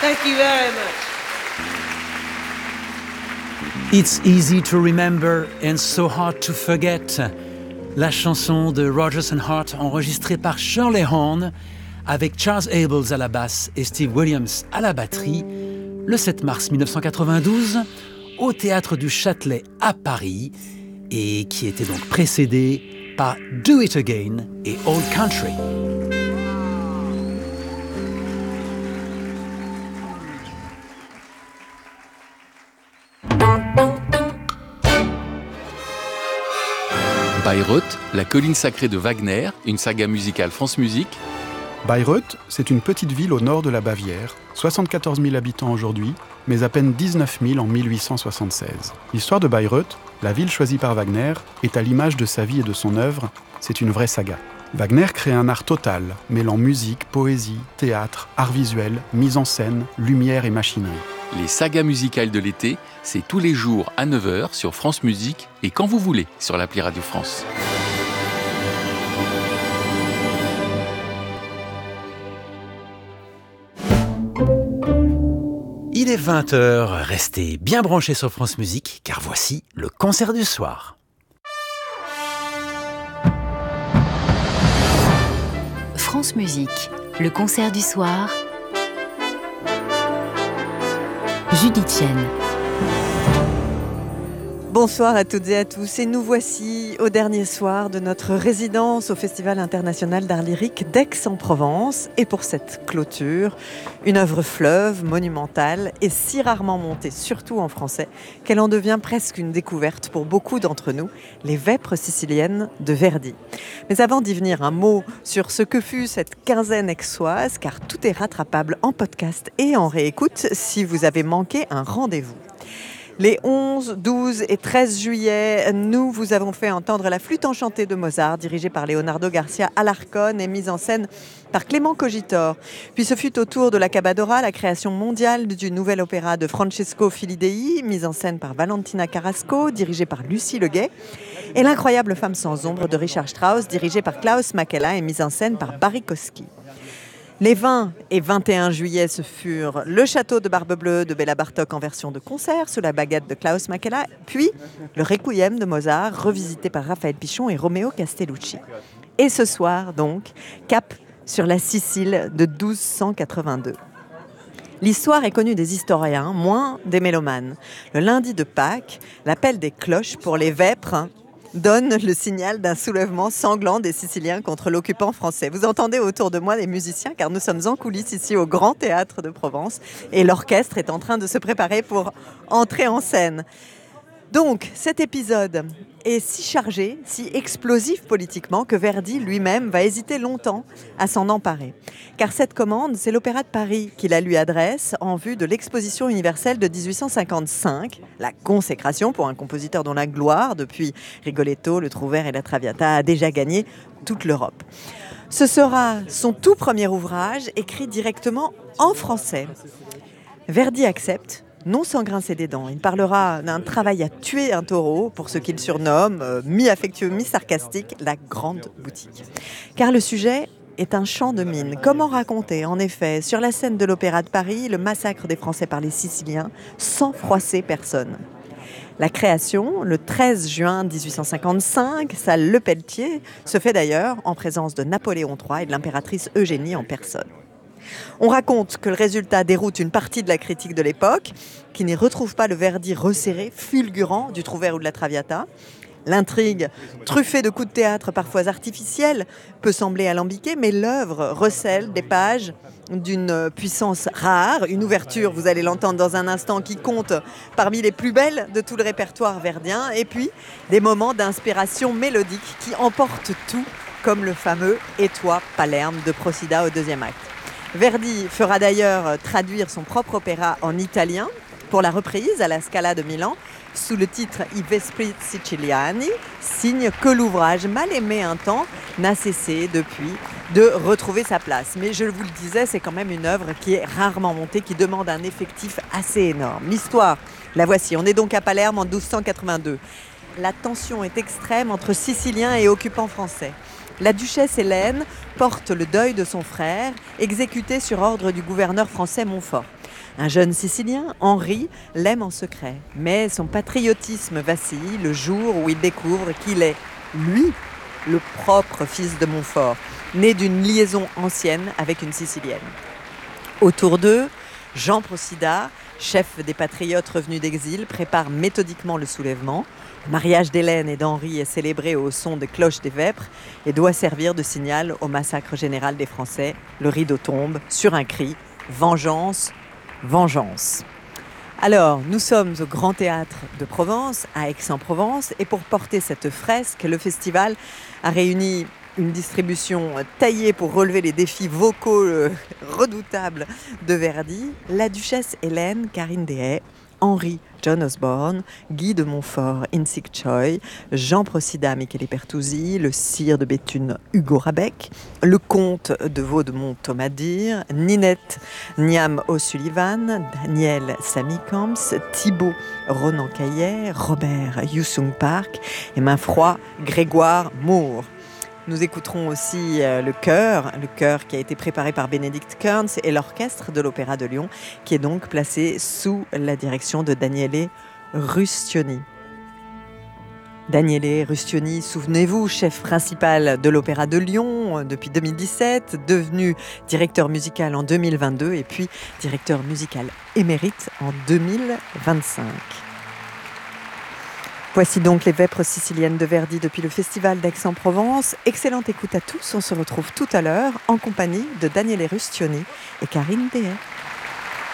Thank you very much. It's easy to remember and so hard to forget. La chanson de Rodgers and Hart enregistrée par Shirley Horn avec Charles Abels à la basse et Steve Williams à la batterie le 7 mars 1992 au Théâtre du Châtelet à Paris et qui était donc précédée par Do It Again et Old Country. Bayreuth, la colline sacrée de Wagner, une saga musicale France Musique. Bayreuth, c'est une petite ville au nord de la Bavière, 74 000 habitants aujourd'hui, mais à peine 19 000 en 1876. L'histoire de Bayreuth, la ville choisie par Wagner, est à l'image de sa vie et de son œuvre, c'est une vraie saga. Wagner crée un art total, mêlant musique, poésie, théâtre, art visuel, mise en scène, lumière et machinerie. Les sagas musicales de l'été, c'est tous les jours à 9h sur France Musique et quand vous voulez sur l'appli Radio France. Il est 20h, restez bien branchés sur France Musique car voici le concert du soir. France Musique, le concert du soir. Judith Chen. Bonsoir à toutes et à tous et nous voici au dernier soir de notre résidence au Festival international d'art lyrique d'Aix-en-Provence. Et pour cette clôture, une œuvre fleuve, monumentale et si rarement montée, surtout en français, qu'elle en devient presque une découverte pour beaucoup d'entre nous, les Vêpres siciliennes de Verdi. Mais avant d'y venir, un mot sur ce que fut cette quinzaine aixoise, car tout est rattrapable en podcast et en réécoute si vous avez manqué un rendez-vous. Les 11, 12 et 13 juillet, nous vous avons fait entendre la flûte enchantée de Mozart, dirigée par Leonardo Garcia Alarcón et mise en scène par Clément Cogitor. Puis ce fut au tour de la Cabadora, la création mondiale du nouvel opéra de Francesco Filidei, mise en scène par Valentina Carrasco, dirigée par Lucie Leguet, et l'incroyable Femme sans ombre de Richard Strauss, dirigée par Klaus Makela et mise en scène par Barry Kosky. Les 20 et 21 juillet, ce furent le Château de Barbe-Bleue de Béla Bartók en version de concert sous la baguette de Klaus Makela, puis le Requiem de Mozart revisité par Raphaël Pichon et Romeo Castellucci. Et ce soir, donc, cap sur la Sicile de 1282. L'histoire est connue des historiens, moins des mélomanes. Le lundi de Pâques, l'appel des cloches pour les vêpres donne le signal d'un soulèvement sanglant des Siciliens contre l'occupant français. Vous entendez autour de moi les musiciens, car nous sommes en coulisses ici au Grand Théâtre de Provence et l'orchestre est en train de se préparer pour entrer en scène. Donc, cet épisode est si chargé, si explosif politiquement que Verdi lui-même va hésiter longtemps à s'en emparer. Car cette commande, c'est l'Opéra de Paris qui la lui adresse en vue de l'Exposition universelle de 1855, la consécration pour un compositeur dont la gloire, depuis Rigoletto, le Trouvère et la Traviata, a déjà gagné toute l'Europe. Ce sera son tout premier ouvrage, écrit directement en français. Verdi accepte, non sans grincer des dents. Il parlera d'un travail à tuer un taureau, pour ce qu'il surnomme, mi-affectueux, mi-sarcastique, la grande boutique. Car le sujet est un champ de mine. Comment raconter, en effet, sur la scène de l'Opéra de Paris, le massacre des Français par les Siciliens, sans froisser personne ? La création, le 13 juin 1855, salle Le Pelletier, se fait d'ailleurs en présence de Napoléon III et de l'impératrice Eugénie en personne. On raconte que le résultat déroute une partie de la critique de l'époque, qui n'y retrouve pas le Verdi resserré, fulgurant du Trouvère ou de la Traviata. L'intrigue, truffée de coups de théâtre parfois artificiels, peut sembler alambiquée, mais l'œuvre recèle des pages d'une puissance rare, une ouverture, vous allez l'entendre dans un instant, qui compte parmi les plus belles de tout le répertoire verdien, et puis des moments d'inspiration mélodique qui emportent tout, comme le fameux « Et toi, Palerme » de Procida au deuxième acte. Verdi fera d'ailleurs traduire son propre opéra en italien pour la reprise à la Scala de Milan sous le titre I Vespri Siciliani, signe que l'ouvrage, mal aimé un temps, n'a cessé depuis de retrouver sa place. Mais je vous le disais, c'est quand même une œuvre qui est rarement montée, qui demande un effectif assez énorme. L'histoire, la voici. On est donc à Palerme en 1282. la tension est extrême entre Siciliens et occupants français. La duchesse Hélène porte le deuil de son frère, exécuté sur ordre du gouverneur français Montfort. Un jeune Sicilien, Henri, l'aime en secret, mais son patriotisme vacille le jour où il découvre qu'il est, lui, le propre fils de Montfort, né d'une liaison ancienne avec une Sicilienne. Autour d'eux, Jean Procida, chef des patriotes revenus d'exil, prépare méthodiquement le soulèvement. Le mariage d'Hélène et d'Henri est célébré au son de cloches des Vêpres et doit servir de signal au massacre général des Français. Le rideau tombe sur un cri « Vengeance, vengeance ». Alors, nous sommes au Grand Théâtre de Provence, à Aix-en-Provence, et pour porter cette fresque, le festival a réuni une distribution taillée pour relever les défis vocaux redoutables de Verdi, la duchesse Hélène, Karine Dehaye, Henri, John Osborne, Guy de Montfort, Insik Choi, Jean Procida, Michele Pertusi, le sire de Béthune, Hugo Rabec, le comte de Vaudemont, Thomas Dyer, Ninette, Niam O'Sullivan, Daniel Samy-Camps, Thibaut, Ronan Caillet, Robert Yousung Park et Mainfroid, Grégoire Moore. Nous écouterons aussi le chœur qui a été préparé par Bénédicte Kearns et l'orchestre de l'Opéra de Lyon, qui est donc placé sous la direction de Daniele Rustioni. Daniele Rustioni, souvenez-vous, chef principal de l'Opéra de Lyon depuis 2017, devenu directeur musical en 2022 et puis directeur musical émérite en 2025. Voici donc les Vêpres siciliennes de Verdi depuis le Festival d'Aix-en-Provence. Excellente écoute à tous, on se retrouve tout à l'heure en compagnie de Daniele Rustioni et Karine Dehaye.